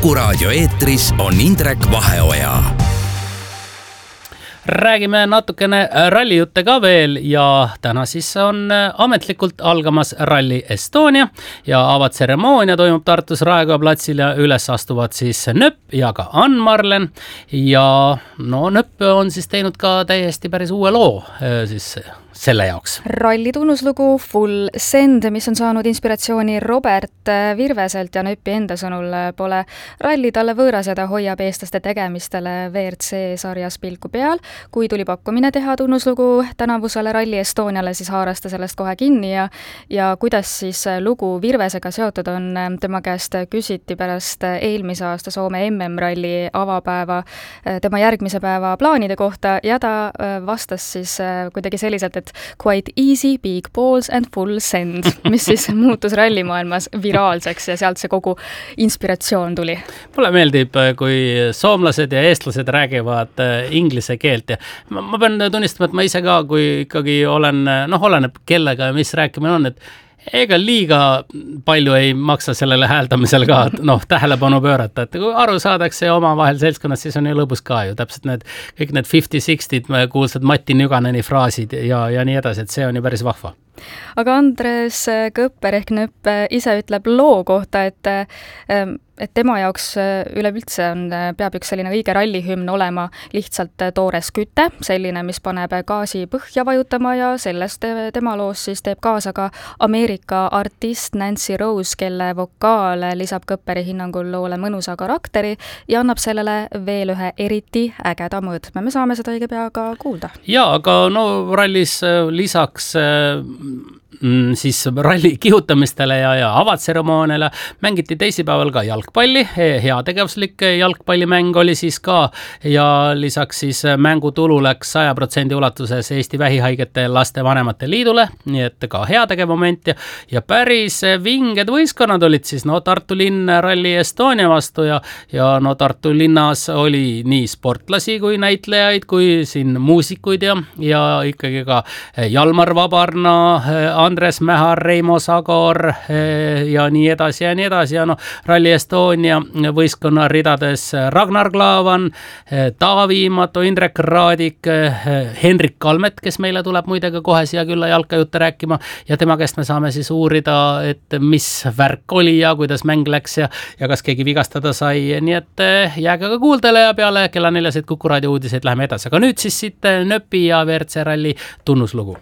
Kuku raadio eetris on Indrek Vaheoja. Räägime natukene rallijutte ka veel ja täna siis on ametlikult algamas Rally Estonia ja avatseremoonia toimub Tartus Raekoja platsil ja üles astuvad siis Nöpp ja ka Ann-Marlen ja Nöpp on siis teinud ka täiesti päris uue loo siis selle jaoks. Ralli tunnuslugu Full Send, mis on saanud inspiratsiooni Robert Virveselt ja Nöppi enda sõnul pole ralli talle võõras ja ta hoiab eestlaste tegemistele WRC sarjas pilku peal. Kui tuli pakkumine teha tunnuslugu tänavusele Rally Estoniale, siis haaras ta sellest kohe kinni ja kuidas siis lugu Virvesega seotud on, tema käest küsiti pärast eelmise aasta Soome MM-ralli avapäeva tema järgmise päeva plaanide kohta ja ta vastas siis kuidagi selliselt, et quite easy, big balls and full send, mis siis muutus rallimaailmas viraalseks ja sealt see kogu inspiratsioon tuli. Mulle meeldib, kui soomlased ja eestlased räägivad inglise keelt ja ma pean tunnistama, et ma ise ka, kui ikkagi oleneb kellega ja mis rääkimine on, et ega liiga palju ei maksa sellele hääldamisel ka tähelepanu pöörata, et kui aru saadakse ja omavahel seltskonnas, siis on ju lõbus ka ju, täpselt kõik need 50-60 kuulsad Mati Nüganeni fraasid ja nii edasi, et see on ju päris vahva. Aga Andres Kõpper ehk Nöpp ise ütleb loo kohta, et tema jaoks üleüldse peab üks selline õige rallihümn olema lihtsalt toores küte, selline, mis paneb gaasi põhja vajutama ja sellest tema loos siis teeb kaasa ka Ameerika artist Nancy Rose, kelle vokaal lisab Kõpperi hinnangul loole mõnusa karakteri ja annab sellele veel ühe eriti ägeda mõõtme. Me saame seda õige pea ka kuulda. Ja, aga rallis lisaks siis ralli kihutamistele ja avatseremooniale mängiti teisipäeval ka jalgpalli, heategevuslik jalgpallimäng oli siis ka ja lisaks siis mängutulu läks 100% ulatuses Eesti vähihaigete laste vanemate liidule, nii et ka heategev moment ja päris vinged võistkonnad olid siis Tartu linn Rally Estonia vastu ja Tartu linnas oli nii sportlasi kui näitlejaid kui siin muusikuid ja ikkagi ka Jalmar Vabarna, Andres Mähar, Reimo Sagor ja nii edasi ja Rally Estonia võistkonna ridades Ragnar Klavan, Taavi Imato, Indrek Raadik, Henrik Kalmet, kes meile tuleb muidega kohe siia külla jalkajutte rääkima ja tema käest me saame siis uurida, et mis värk oli ja kuidas mäng läks ja kas keegi vigastada sai, nii et jääge ka kuuldele ja peale kella 4 Kuku raadio uudiseid läheme edasi, aga nüüd siis siit Nöppi ja WRC ralli tunnuslugu.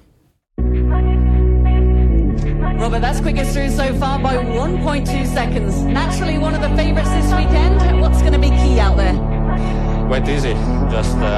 Robert, that's quickest through so far by 1.2 seconds. Naturally one of the favourites this weekend. What's going to be key out there? Quite easy. Just